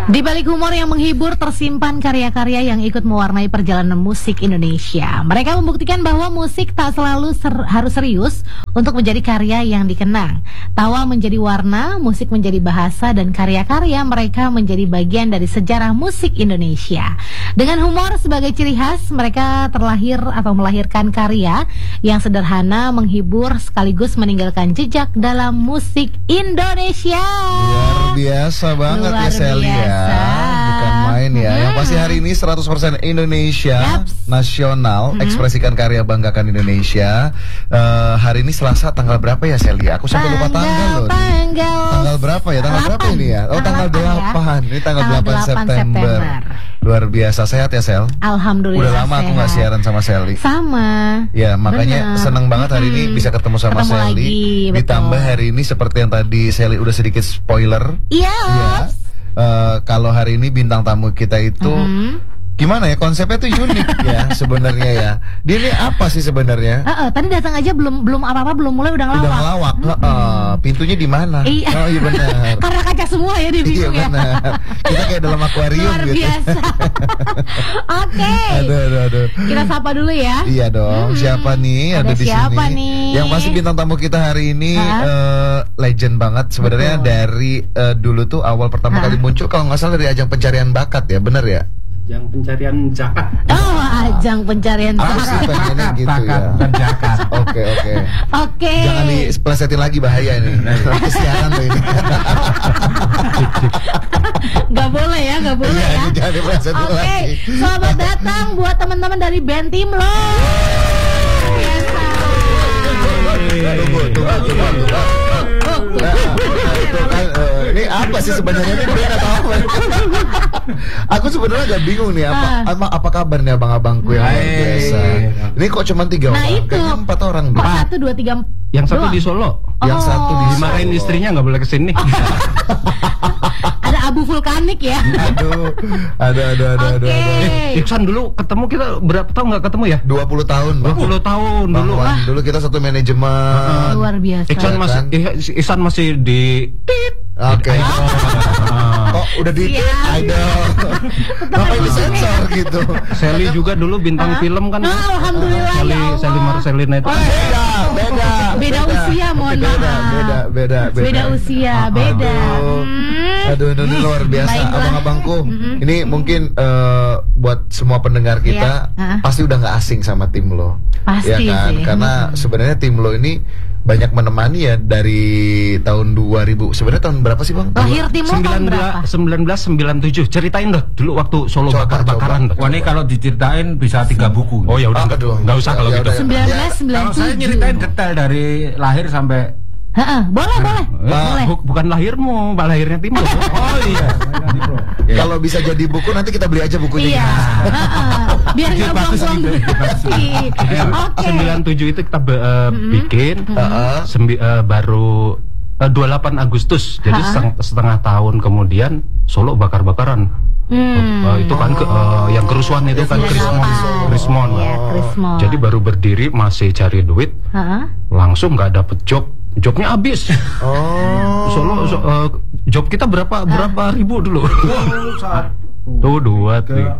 Di balik humor yang menghibur tersimpan karya-karya yang ikut mewarnai perjalanan musik Indonesia. Mereka membuktikan bahwa musik tak selalu harus serius untuk menjadi karya yang dikenang. Tawa menjadi warna, musik menjadi bahasa, dan karya-karya mereka menjadi bagian dari sejarah musik Indonesia. Dengan humor sebagai ciri khas, mereka terlahir atau melahirkan karya yang sederhana, menghibur, sekaligus meninggalkan jejak dalam musik Indonesia. Luar biasa banget ya Sally ya. Bukan main ya. Yang pasti hari ini 100% Indonesia nasional, ekspresikan karya, banggakan Indonesia. Hari ini Selasa, tanggal berapa ya Sally? Aku sampai lupa tanggal loh. Tanggal berapa ya? Tanggal berapa ini ya? Oh, tanggal 8. Ini tanggal 8 September. Luar biasa, sehat ya Sel? Alhamdulillah. Udah lama aku gak siaran sama Sally. Sama. Ya makanya seneng banget hari ini bisa ketemu sama Sally. Ditambah hari ini seperti yang tadi Sally udah sedikit spoiler. Iya. Kalau hari ini bintang tamu kita itu gimana ya, konsepnya tuh unik ya sebenarnya ya. Dia ini apa sih sebenarnya? Tadi datang aja belum apa-apa, belum mulai udah ngelawak. Udah ngelawak. Pintunya di mana? Iya. Oh iya benar. Karena kaca semua ya di Iya ya. benar. Kita kayak dalam akuarium Luar gitu. biasa. Oke. Aduh. Kita sapa dulu ya. Iya dong. Siapa nih? Ada di siapa sini. nih? Yang pasti bintang tamu kita hari ini legend banget sebenarnya. Dari dulu tuh awal pertama kali muncul kalau nggak salah dari ajang pencarian bakat ya, bener ya? Ajang pencarian jakat. Oh, ajang pencarian Aku sih pengennya gitu ya. Dan jakat. Oke. Jangan diplesetin lagi, bahaya nih. Kesianan loh ini. Gak boleh ya. Iya, jangan diplesetin lagi. Oke, selamat datang buat teman-teman dari band Timlo. Ini apa sih sebenarnya ini, gue nggak tahu. Aku sebenarnya agak bingung nih apa kabarnya abang-abangku yang luar biasa. Ini kok cuma 3 orang? Itu. Kayaknya 4 orang. Kok 1, 2, 3, Yang satu di Solo. Yang satu Dimarahin istrinya nggak boleh kesini. Ada abu vulkanik ya. Aduh. Iksan dulu ketemu kita berapa tahun nggak ketemu ya? 20 tahun. 20 tahun Bang dulu. Wan, dulu kita satu manajemen. Luar biasa. Iksan masih di Oke. Kok udah di idol. Ngapain disensor gitu? Sally juga dulu bintang film kan. Alhamdulillah. Sally Marcelina itu. Beda usia, mohon maaf. Beda usia, beda. Aduh, luar biasa. Baiklah. Abang-abangku, ini mungkin buat semua pendengar kita pasti udah nggak asing sama Timlo. Pasti ya kan? sih. Karena sebenarnya Timlo ini banyak menemani ya dari tahun 2000. Sebenarnya tahun berapa sih Bang? Lahir Timlo tahun berapa? 1997. Ceritain dong dulu waktu Solo bakar-bakaran. Wah, ini kalau diceritain bisa 3 buku. Oh ya udah, nggak usah kalau gitu. 1997. Kalau saya nyeritain detail dari lahir sampai Boleh. Bukan lahirmu, lahirnya Timlo. oh iya. Kalau bisa jadi buku nanti kita beli aja bukunya. Iya. Biar nggak buang-buang durasi. Oke. 97 itu kita bikin baru 28 Agustus. Jadi setengah tahun kemudian Solo bakar-bakaran. Itu kan yang kerusuhan itu kan Krismon. Iya, Krismon. Jadi baru berdiri masih cari duit, langsung nggak dapet job. Jobnya habis. Solo job kita berapa ribu dulu? Tuh 2, 3,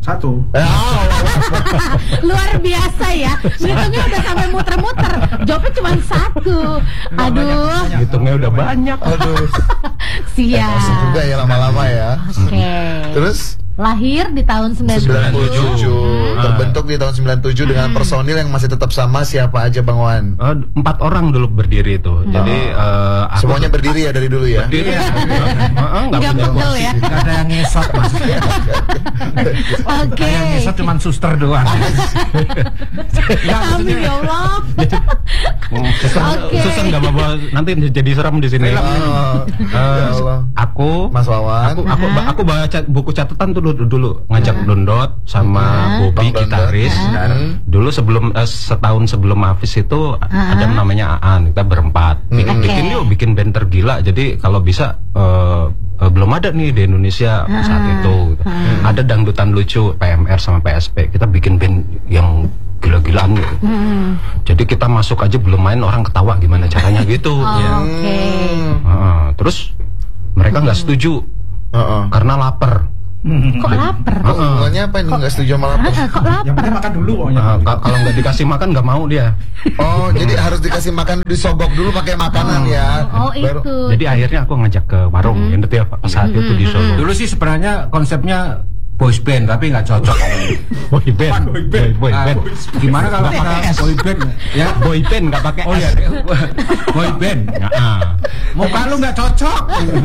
1. Luar biasa ya. Hitungnya udah sampai muter-muter. Jawabnya cuma 1. Aduh. Hitungnya udah banyak. Aduh. Siap. Masih juga ya lama-lama ya. Oke. Terus lahir di tahun 97. Terbentuk di tahun 97 dengan personil yang masih tetap sama. Siapa aja Bang Wan? 4 orang dulu berdiri itu. Jadi semuanya berdiri ya dari dulu ya. berdiri. Nggak pegel ya. Gak ada yang ngesot mas. Oke. Yang ngesot cuma suster doang. Amin ya Allah. Oke. Susan nggak apa-apa, nanti jadi seram di sini. Aku Mas Wawan. Aku baca buku catatan tuh dulu ngajak Dondot sama Bobby Bang gitaris. Dulu setahun sebelum Hafiz itu ada namanya Aan, kita berempat bikin band tergila. Jadi kalau bisa belum ada nih di Indonesia saat itu. Ada dangdutan lucu PMR sama PSP. Kita bikin band yang gila-gilaan gitu. Jadi kita masuk aja belum main orang ketawa gimana caranya gitu. Oke. Terus mereka nggak setuju. karena lapar. Kok lapar? Kok hubungannya apa ini? Nggak setuju sama lapar? Kok Yang lapar? penting makan dulu pokoknya. Kalau nggak dikasih makan nggak mau dia. Oh, jadi harus dikasih makan, disogok dulu pakai makanan ya. Oh itu. Jadi akhirnya aku ngajak ke warung, inget ya Pak, saat itu di Solo. Dulu sih sebenarnya konsepnya boys band tapi nggak cocok. Boy band. Boy Ah, band. Gimana kalau kita boy band? Ya, Boy band nggak pakai oh S. ya, boy band. Muka lu nggak cocok.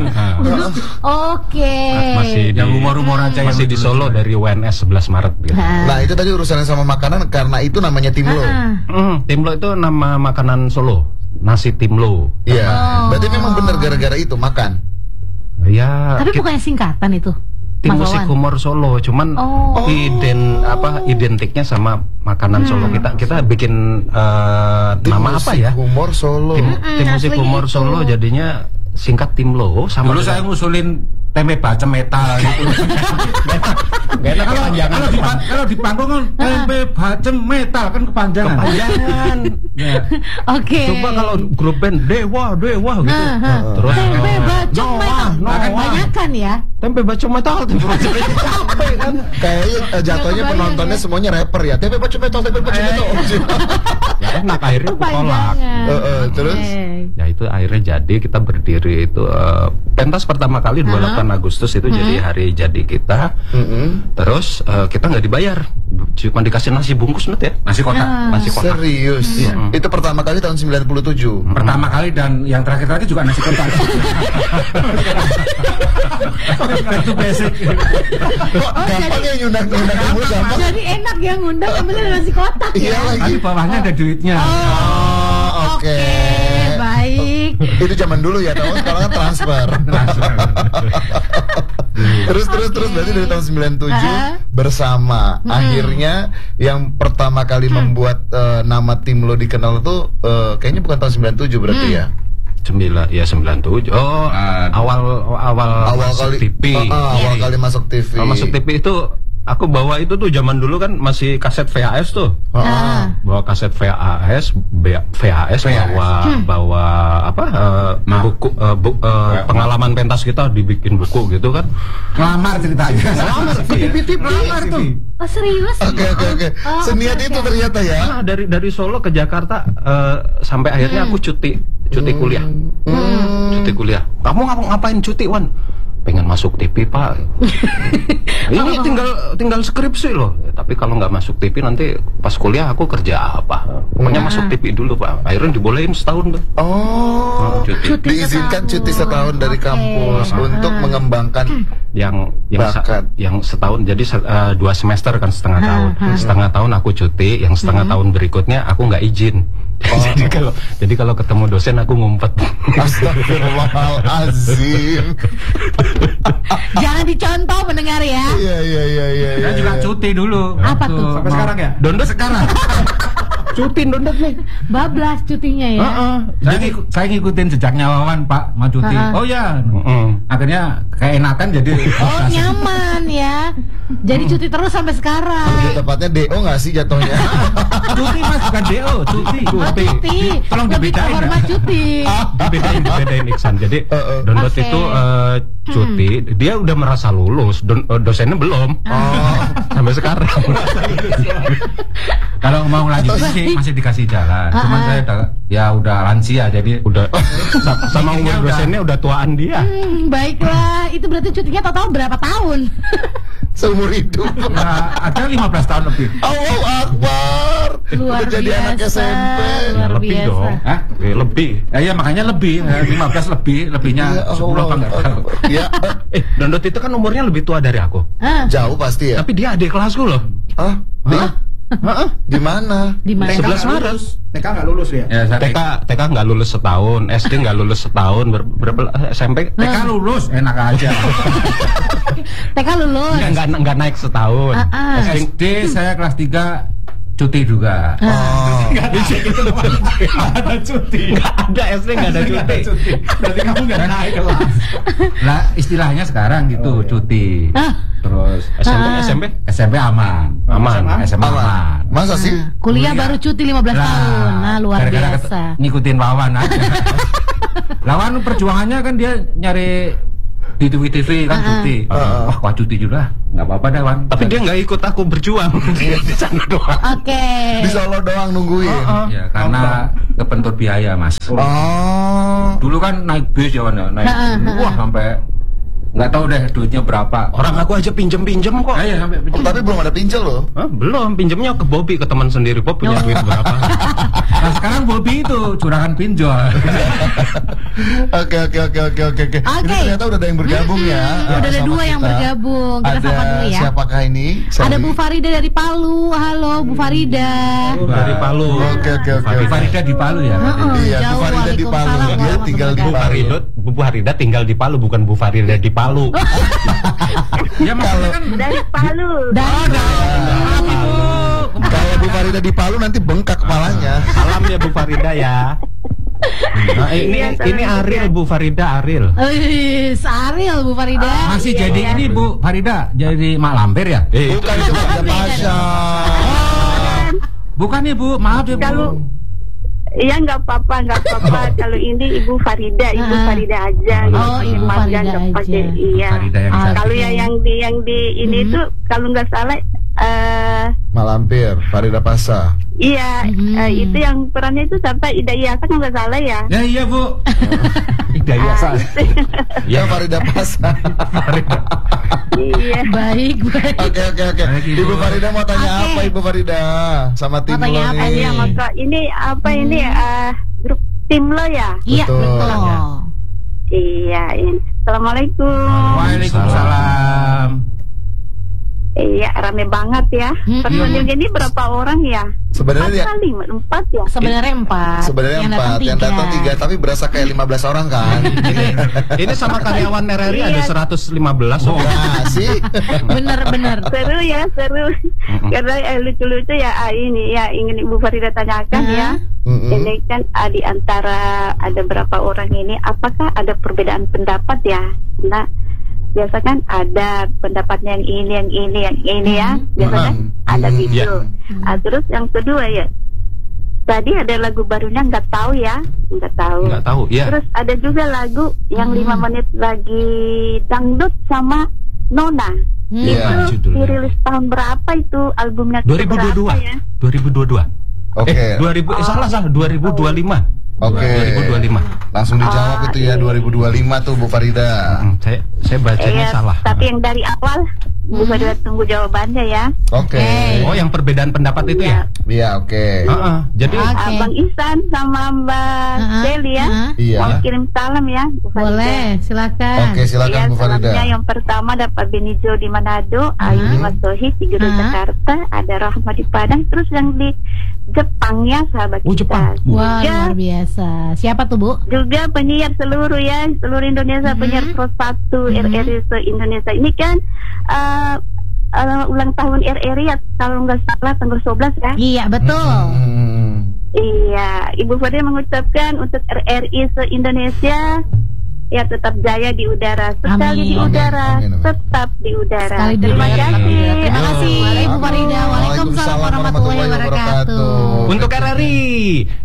Oke. Masih di Yang humor-humor aja masih yang di Solo dari UNS 11 Maret gitu. Nah, itu tadi urusannya sama makanan karena itu namanya timlo. Timlo itu nama makanan Solo, nasi timlo. Iya. Berarti memang benar gara-gara itu makan. Ya, Tapi bukannya singkatan itu? tim Mas musik Wawan? humor Solo, cuman Oh. identiknya sama makanan Solo. Kita bikin Tim nama apa musik ya? Humor Solo. Tim musik aslinya humor itu. Solo jadinya singkat Timlo sama. Dulu saya ngusulin tempe bacem metal gitu. Gak enak Kalau di panggung kan tempe bacem metal kan kepanjangan. kepanjangan. Ya. Oke. Coba kalau grup band Dewa gitu. Terus Tempe bacem metal. Noah. Banyakan ya. tempe bacem metal tempe bacem metal capek kan. Kayaknya jatuhnya kebayang penontonnya ya. semuanya rapper ya. Tempe bacem metal, tempe bacem metal. Ya enak akhirnya aku tolak. Kepanjangan. Terus? Oke. Ya itu akhirnya jadi kita berdiri itu pentas pertama kali 28 Agustus itu jadi hari jadi kita. Terus kita nggak dibayar, cuma dikasih nasi bungkus Nut ya. Nasi kotak. Nasi kotak. Serius. Itu pertama kali tahun 97. Pertama kali dan yang terakhir lagi juga nasi kotak. Itu basic. Kok gampang ya nyundang-nyundang kamu gampang. Jadi enak ya ngundang ambilnya nasi kotak Iya ya. lagi. Tapi bawahnya ada duitnya. Oh, oke. Baik. Itu zaman dulu ya, tahu sekarang kan transfer. terus berarti dari tahun 97 bersama. Akhirnya yang pertama kali membuat nama tim lo dikenal itu kayaknya bukan tahun 97 berarti ya. 97. Oh, awal masuk kali TV. awal kali masuk TV. Kalau masuk TV itu aku bawa itu tuh zaman dulu kan masih kaset VHS tuh. Bawa kaset VHS, bawa apa? Buku pengalaman pentas kita dibikin buku gitu kan. Ngelamar ceritanya. Ngelamar, TV. Ngelamar tuh. Oh serius? Oke. Oh, Seniat oke, itu oke. ternyata ya. Nah, dari Solo ke Jakarta sampai akhirnya aku cuti kuliah. Cuti kuliah. Kamu ngapain cuti, Wan? Pengen masuk TV, Pak. Ini tinggal skripsi loh. Ya, tapi kalau nggak masuk TV nanti pas kuliah aku kerja apa? Pokoknya masuk TV dulu, Pak. Akhirnya dibolehin setahun tuh. Oh, Cuti. diizinkan cuti setahun dari kampus untuk mengembangkan yang bakat. yang setahun jadi 2 semester kan setengah tahun. Setengah tahun aku cuti, yang setengah tahun berikutnya aku nggak izin. Jadi kalau ketemu dosen aku ngumpet. Astagfirullahalazim. Jangan dicontoh mendengar ya. Iya. Saya juga cuti dulu. Apa Waktu tuh? mau- Sampai sekarang ya? Dondot sekarang. Cuti dondot nih. Bablas cutinya ya. Saya ngikutin jejaknya Wawan Pak mau cuti. Oh ya. Akhirnya keenakan jadi. Oh nyaman ya. Jadi cuti terus sampai sekarang. Lebih tepatnya DO nggak sih jatuhnya? Cuti Mas bukan DO, cuti. Cuti. Tolong Lebih dibedain ya. terhormat cuti. dibedain Iksan. Jadi dondot Oke. itu cuti, dia udah merasa lulus, dosennya belum. Sampai sekarang. Kalau mau lanjutin sih masih dikasih jalan. Cuman saya udah lansia jadi Udah sama umur dosennya udah tuaan dia. Baiklah, itu berarti cutinya total berapa tahun? Seumur hidup. ya, ada 15 tahun lebih. Allahu Akbar. Luar Udah jadi anak biasa. SMP. Ya, Luar lebih biasa. dong. Hah? Lebih. Iya makanya lebih 15 lebihnya Ya 10 Allah. apa enggak tahu. Ya, Dondot itu kan umurnya lebih tua dari aku. jauh pasti ya. Tapi dia adik kelasku loh. Di mana? Di mana? 11 Maret. TK nggak lulus ya? Ya, saya TK nggak lulus setahun, SD nggak lulus setahun, berapa SMP? TK lulus enak aja. TK lulus. Nggak naik setahun. SD saya kelas 3 cuti juga. Nggak ada cuti. Nggak ada SD nggak ada cuti. Berarti kamu nggak naik kelas. Lah istilahnya sekarang gitu cuti. Terus SMP aman. SMA aman. Masa sih? Kuliah baru cuti 15 tahun. Nah, luar gara-gara biasa. ngikutin Wawan aja. Lawan perjuangannya kan dia nyari di TV kan cuti. Wah, gua cuti juga. Nggak apa-apa dah, Wan. Tapi dia nggak ikut aku berjuang. Dia di sana doang. Oke. Di Solo doang nungguin. Ya, karena kepentur biaya, Mas. Oh. Dulu kan naik bis ya, Wan, ya. Wah, sampai nggak tahu deh duitnya berapa. Orang aku aja pinjem kok. Ya, sampai Tapi belum ada pinjol loh. Belum, pinjemnya ke Bobby, ke teman sendiri. Bob punya duit berapa? Nah, sekarang Bobby itu curangan pinjol. Oke. Ini ternyata udah ada yang bergabung ya. Udah ada sama 2 yang kita. bergabung. Kita Ada sapa dulu ya. siapakah ini? Ada Bu Farida dari Palu. Halo Bu Farida. Dari Palu. Oke. Bu Farida di Palu ya. Iya, Bu Farida di Palu. Dia tinggal di Palu. Bu Farida tinggal di Palu, bukan Bu Farida di Palu. Ya, maksudnya kan Dari Palu. Kalau Bu Farida di Palu nanti bengkak kepalanya. Salam ya Bu Farida ya. Nah, ini Ariel, Bu Farida Ariel. Ariel Bu Farida. masih jadi ini Bu Farida jadi Mak Lampir ya? Bukan itu Farida Pasha. Bukan Ibu, maaf ya Bu. Kalau iya nggak apa-apa. Kalau ini Ibu Farida aja. Oh, Ibu Panjang, Farida nggak pakai, aja. Iya. Farida yang Ah, Kalau yang di ini tuh kalau nggak salah Malampir, Farida Pasha. iya itu yang perannya itu siapa? Ida Iyasa kan nggak salah ya. Ya iya Bu. Hidayah Ah, itu. Ya Farida Pasha. Iya. Baik. Oke. Baik, Ibu. Ibu Farida mau tanya Oke. apa Ibu Farida? Sama tim Mau tanya lo apa nih. Iya maka ini apa ini grup tim lo ya? Iya, Betul. betul. Iya. Assalamualaikum. Waalaikumsalam. Iya rame banget ya. Personil ini berapa orang ya? Sebenarnya 4 ya. Sebenarnya 4. Sebenarnya 4, yang datang 3, tapi berasa kayak 15 orang kan. Ini sama karyawan RRI ada 115. Nah, sih. Bener. Seru ya, seru. Karena lucu-lucu ya ini ya ingin Ibu Farida tanyakan ya. Ini kan di antara ada berapa orang ini, apakah ada perbedaan pendapat ya? Nah, biasa kan ada pendapatnya yang ini ya. Biasa kan ada gitu. Terus yang kedua ya, tadi ada lagu barunya nggak tahu ya, nggak tahu. Ya. Terus ada juga lagu yang 5 menit lagi dangdut sama Nona. Iya, Itu judulnya. dirilis tahun berapa itu albumnya? Berapa 2022. ya? 2022. Oke. 2025. Oke. 2025. Langsung dijawab itu ya 2025 tuh Bu Farida. Saya bacanya Iya, salah. tapi yang dari awal Bu Farida tunggu jawabannya ya. Oke. Oh, yang perbedaan pendapat itu ya? Iya, oke. Jadi Oke. Bang Ihsan sama Mbak Deli ya. Iya. Mau kirim salam ya Bu Farida. Boleh, silakan. Oke, silakan Iya, Bu Farida. salamnya yang pertama dapat Benijo di Manado, Ayu di Masohi, Tiguru Jakarta, ada Rahma di Padang, terus yang di Jepang ya sahabat Oh, kita. Jepang. Wah, Juga, luar biasa. Siapa tuh, Bu? juga penyiar seluruh Indonesia, penyiar Pro 1 RRI se-Indonesia. Ini kan ulang tahun RRI ya, kalau nggak salah tanggal 11 ya. Iya, betul. Iya, Ibu Farida mengucapkan untuk RRI se-Indonesia ya tetap jaya di udara, sekali di Amin. udara, Amin. tetap di udara. Sekali di Terima udara. kasih. Terima kasih, Ibu Farida. Waalaikumsalam warahmatullahi wabarakatuh. untuk RRI